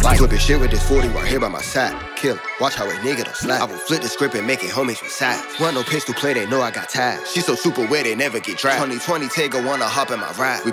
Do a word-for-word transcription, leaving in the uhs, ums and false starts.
Flipping shit with this forty right here by my side. Kill, watch how a nigga don't slap. I will flip the script and make it homies with sides. Run no pistol play, they know I got ties. She so super wet, they never get dry. twenty twenty Tego wanna hop in my ride. We